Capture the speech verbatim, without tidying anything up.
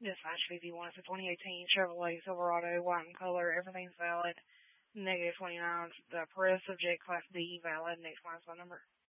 Dispatch fifty-one. It's a twenty eighteen Chevrolet Silverado, white in color. Everything's valid. Negative twenty-nine. The Perez subject class D valid. Next client's phone number.